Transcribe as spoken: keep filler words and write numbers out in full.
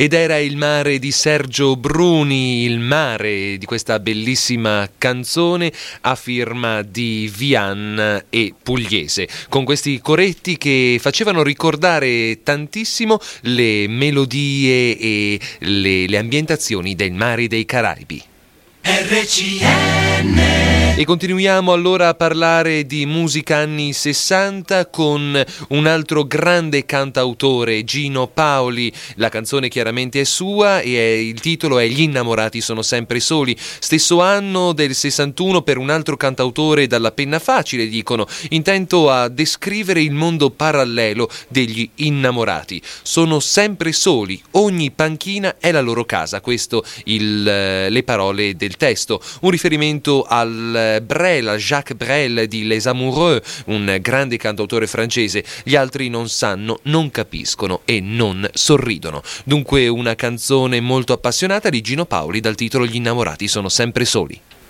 Ed era Il mare di Sergio Bruni, il mare di questa bellissima canzone a firma di Vian e Pugliese, con questi coretti che facevano ricordare tantissimo le melodie e le, le ambientazioni del mare dei Caraibi. R C N. E continuiamo allora a parlare di musica anni sessanta con un altro grande cantautore, Gino Paoli. La canzone chiaramente è sua e è, il titolo è Gli innamorati sono sempre soli. Stesso anno del sessantuno per un altro cantautore dalla penna facile, dicono, intento a descrivere il mondo parallelo degli innamorati. Sono sempre soli, ogni panchina è la loro casa. Questo il, le parole del testo, un riferimento al Brel, a Jacques Brel di Les Amoureux, un grande cantautore francese. Gli altri non sanno, non capiscono e non sorridono. Dunque una canzone molto appassionata di Gino Paoli dal titolo Gli innamorati sono sempre soli.